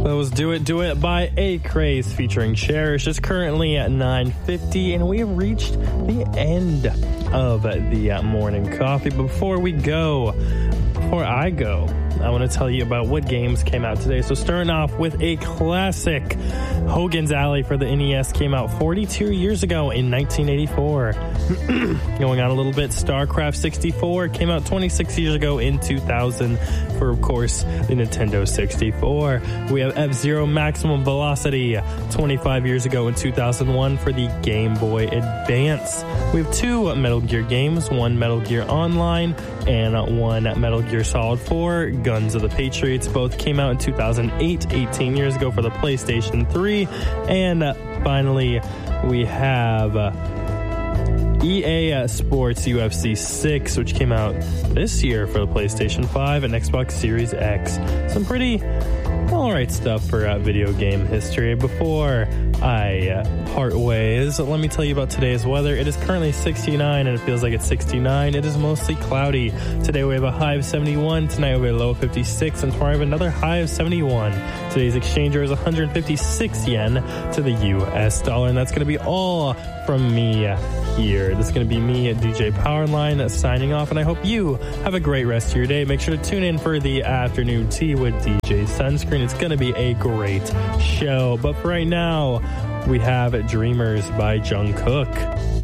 That was Do It by A Craze featuring Cherish. It's currently at 9:50, and we have reached the end of the morning coffee. Before I go, I want to tell you about what games came out today. So starting off with a classic, Hogan's Alley for the NES came out 42 years ago in 1984. Going on a little bit, StarCraft 64 came out 26 years ago in 2000 for, of course, the Nintendo 64. We have F-Zero Maximum Velocity 25 years ago in 2001 for the Game Boy Advance. We have two Metal Gear games, one Metal Gear Online and one Metal Gear Solid 4, Guns of the Patriots. Both came out in 2008, 18 years ago for the PlayStation 3. And finally, we have EA Sports UFC 6, which came out this year for the PlayStation 5 and Xbox Series X. Some pretty alright stuff for video game history. Before I part ways, let me tell you about today's weather. It is currently 69 and it feels like it's 69. It is mostly cloudy. Today we have a high of 71. Tonight we have a low of 56. And tomorrow we have another high of 71. Today's exchange rate is 156 yen to the US dollar. And that's going to be all from me here. This is going to be me at DJ Powerline signing off. And I hope you have a great rest of your day. Make sure to tune in for the afternoon tea with DJ Sunscreen. It's going to be a great show. But for right now, we have Dreamers by Jungkook.